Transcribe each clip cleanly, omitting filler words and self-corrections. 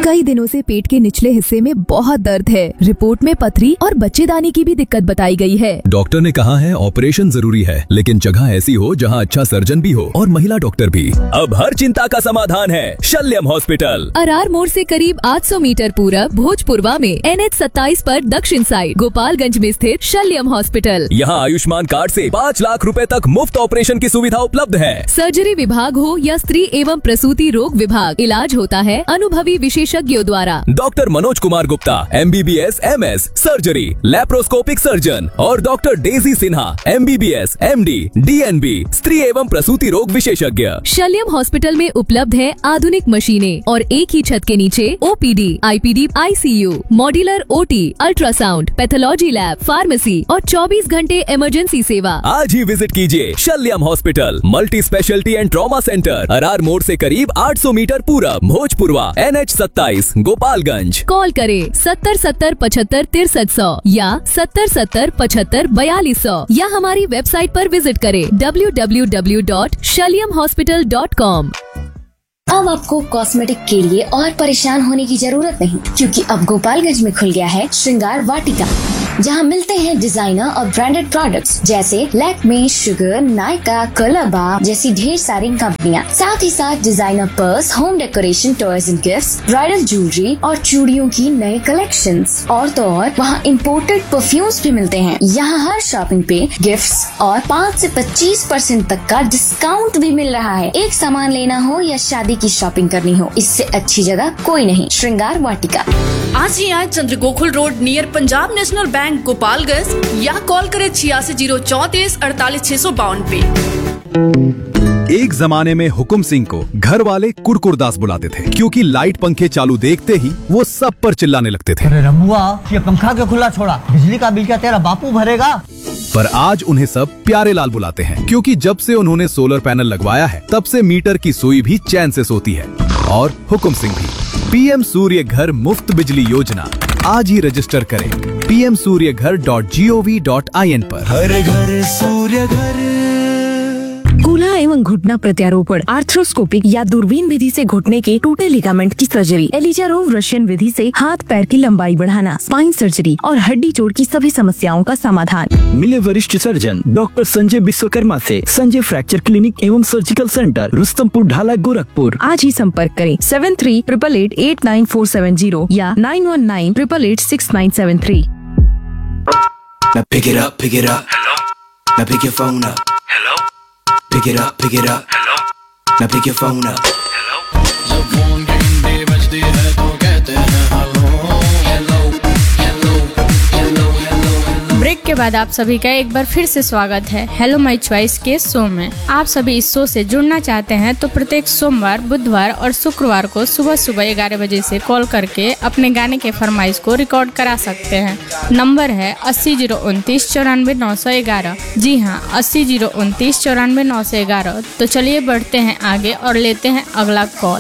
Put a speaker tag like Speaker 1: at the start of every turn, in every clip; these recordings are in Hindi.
Speaker 1: कई दिनों से पेट के निचले हिस्से में बहुत दर्द है। रिपोर्ट में पथरी और बच्चेदानी की भी दिक्कत बताई गई है।
Speaker 2: डॉक्टर ने कहा है ऑपरेशन जरूरी है, लेकिन जगह ऐसी हो जहां अच्छा सर्जन भी हो और महिला डॉक्टर भी। अब हर चिंता का समाधान है शल्यम हॉस्पिटल।
Speaker 1: अरार मोड़ से करीब 800 मीटर पूरब भोजपुरवा में NH 27 पर दक्षिण साइड गोपालगंज में स्थित शल्यम हॉस्पिटल।
Speaker 2: यहाँ आयुष्मान कार्ड से 5 लाख रुपए तक मुफ्त ऑपरेशन की सुविधा उपलब्ध है।
Speaker 1: सर्जरी विभाग हो या स्त्री एवं प्रसूति रोग विभाग, इलाज होता है अनुभवी विशेषज्ञों द्वारा।
Speaker 2: Doctor Manoj Kumar Gupta MBBS MS surgery laparoscopic surgeon और doctor Daisy Sinha MBBS MD DNB स्त्री एवं प्रसूति रोग विशेषज्ञ।
Speaker 1: शल्यम हॉस्पिटल में उपलब्ध है आधुनिक मशीनें और एक ही छत के नीचे OPD, IPD, ICU, modular OT, ultrasound, pathology lab, pharmacy और 24 घंटे इमरजेंसी सेवा।
Speaker 2: आज ही विजिट कीजिए शल्यम hospital, multi speciality and trauma centre, Arar मोड़ से करीब 800 मीटर पूरब, भोजपुरवा, NH 27, गोपालगंज।
Speaker 1: कॉल करें 70 70 75 6300 या 70 70 75 4200 या हमारी वेबसाइट पर विजिट करें www.shalyamhospital.com।
Speaker 3: अब आपको कॉस्मेटिक के लिए और परेशान होने की जरूरत नहीं, क्योंकि अब गोपालगंज में खुल गया है श्रृंगार वाटिका, जहां मिलते हैं डिजाइनर और ब्रांडेड प्रोडक्ट्स जैसे लैक्मे, शुगर, नायका, कलरबा जैसी ढेर सारी कंपनियां। साथ ही साथ designer purse, home decoration, toys and gifts, bridal jewellery और चूड़ियों की नए कलेक्शंस। और तो और वहाँ इम्पोर्टेड परफ्यूम्स भी मिलते हैं। यहाँ हर शॉपिंग पे गिफ्ट्स और 5 से 25% तक का डिस्काउंट भी मिल रहा है। एक सामान लेना हो या शादी की शॉपिंग करनी हो, इससे अच्छी जगह कोई नहीं। श्रृंगार वाटिका।
Speaker 4: आज ही आज चंद्रगोकुल road near Punjab national bank Gopalganj या कॉल करें 86 034 48 652 पे।
Speaker 5: एक जमाने में हुकुम सिंह को घर वाले कुड़कुड़दास बुलाते थे, क्योंकि लाइट पंखे चालू देखते ही वो सब पर चिल्लाने लगते थे।
Speaker 6: अरे रमुआ, ये पंखा क्यों खुला छोड़ा? बिजली का बिल क्या तेरा बापू भरेगा?
Speaker 5: पर आज उन्हें सब प्यारे लाल बुलाते हैं, क्योंकि जब से उन्होंने सोलर पैनल लगवाया है तब से मीटर की सुई भी चैन से सोती है। और हुकुम सिंह भी। PM सूर्य घर मुफ्त बिजली योजना आज ही रजिस्टर करें pmsuryaghar.gov.in पर।
Speaker 7: हर घर सूर्य घर।
Speaker 8: कूल्हा एवं घुटना प्रत्यारोपण, आर्थ्रोस्कोपिक या दूरबीन विधि से घुटने के टूटे लिगामेंट की सर्जरी, एलिजारोव रशियन विधि से हाथ पैर की लंबाई बढ़ाना, स्पाइन सर्जरी और हड्डी जोड़ की सभी समस्याओं का समाधान।
Speaker 9: मिले वरिष्ठ सर्जन डॉक्टर संजय विश्वकर्मा से संजय फ्रैक्चर क्लिनिक एवं सर्जिकल सेंटर, रुस्तमपुर ढाला, गोरखपुर।
Speaker 8: आज ही संपर्क करें 7388889470 या 9198886973।
Speaker 7: Now pick it up, pick it up. Hello. Now pick your phone up. Hello. Pick it up, pick it up. Hello. Now pick your phone up. Hello. जब फोन की घंटी बजती है तो कहते हैं hello hello hello hello hello.
Speaker 10: Break के बाद आप सभी का एक बार फिर से स्वागत है हेलो माय चॉइस के शो में। आप सभी इस शो से जुड़ना चाहते हैं तो प्रत्येक सोमवार, बुधवार और शुक्रवार को सुबह 11 बजे से कॉल करके अपने गाने के फरमाइश को रिकॉर्ड करा सकते हैं। नंबर है 80 029 94 911। जी हाँ, 80 029 94 911। तो चलिए बढ़ते हैं आगे और लेते हैं अगला कॉल।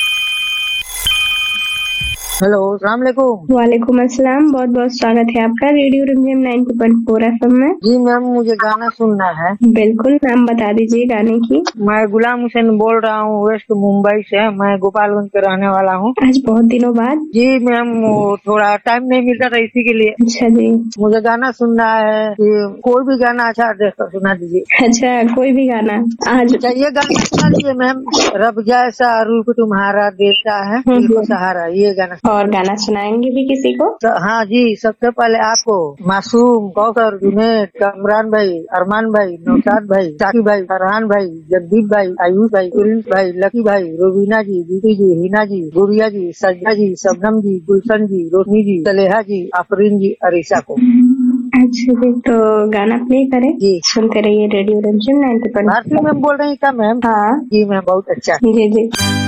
Speaker 11: हेलो, अस्सलाम वालेकुम।
Speaker 12: वालेकुम अस्सलाम। बहुत बहुत स्वागत है आपका रेडियो रिमझिम 90.4 FM में।
Speaker 11: जी मैम, मुझे गाना सुनना है।
Speaker 12: बिल्कुल, नाम बता दीजिए गाने की।
Speaker 11: मैं गुलाम हुसैन बोल रहा हूँ, वेस्ट मुंबई से। मैं गोपालगंज के रहने वाला हूँ।
Speaker 12: आज बहुत दिनों बाद।
Speaker 11: जी मैम, थोड़ा टाइम नहीं मिलता था, इसी के लिए।
Speaker 12: अच्छा जी,
Speaker 11: मुझे गाना सुनना है कि कोई भी गाना अच्छा देखकर सुना दीजिए।
Speaker 12: अच्छा, कोई भी गाना आज।
Speaker 11: ये गाना सुना दीजिए मैम। रब जैसा रूप तुम्हारा देता है, दिल को सहारा। ये गाना।
Speaker 12: और गाना सुनाएंगे भी किसी को?
Speaker 11: हाँ जी, सबसे पहले आपको मासूम, कौसर, जुनैद, कमरान भाई, अरमान भाई, नौशाद भाई, साकी भाई, फरहान भाई, जगदीप भाई, आयुष भाई, प्रिंस भाई, लकी भाई, रोबीना जी, दीदी जी, हिना जी, गुड़िया जी, सज्जा जी, शबनम जी, गुलशन जी, रोशनी जी, सलेहा जी, आफरीन जी, अरीसा को।
Speaker 12: अच्छा जी, तो गाना प्ले करें जी। सुनते रहिए रेडियो रिमझिम 90.4।
Speaker 11: भारती मैम बोल रही हैं क्या मैम?
Speaker 12: हाँ
Speaker 11: जी मैम, बहुत अच्छा।
Speaker 12: जी जी।